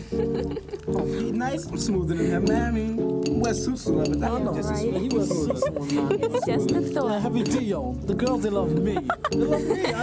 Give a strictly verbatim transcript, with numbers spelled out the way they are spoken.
Oh, he nice. I'm smoother than him, man. I mean, West Susu love it. I know. Just Right. as He smooth. was so It's just a Yeah, thought. heavy deal. The girls, they love me. They love me. I